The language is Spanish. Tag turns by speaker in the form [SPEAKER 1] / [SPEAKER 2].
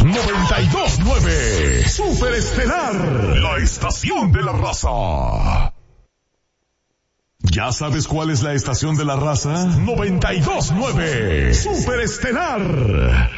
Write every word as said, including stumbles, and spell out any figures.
[SPEAKER 1] noventa y dos punto nueve. Superestelar, la estación de la raza. ¿Ya sabes cuál es la estación de la raza? noventa y dos punto nueve. Superestelar.